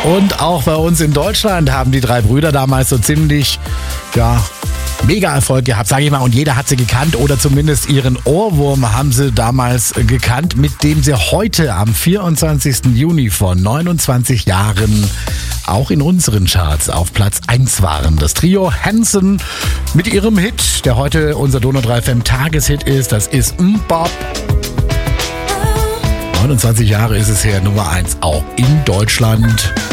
Und auch bei uns in Deutschland haben die drei Brüder damals so ziemlich, mega Erfolg gehabt, sage ich mal. Und jeder hat sie gekannt oder zumindest ihren Ohrwurm haben sie damals gekannt, mit dem sie heute am 24. Juni vor 29 Jahren auch in unseren Charts auf Platz 1 waren. Das Trio Hanson mit ihrem Hit, der heute unser Donau 3 FM Tageshit ist, das ist Mbop. 29 Jahre ist es her, Nummer 1 auch in Deutschland.